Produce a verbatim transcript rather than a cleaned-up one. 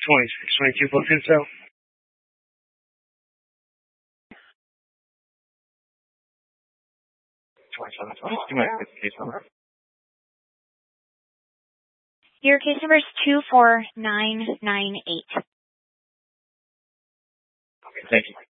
twenty-six twenty-two booked in, so. twenty-seven twenty-two, my case number. Your case number is two four nine nine eight. Okay, thank you.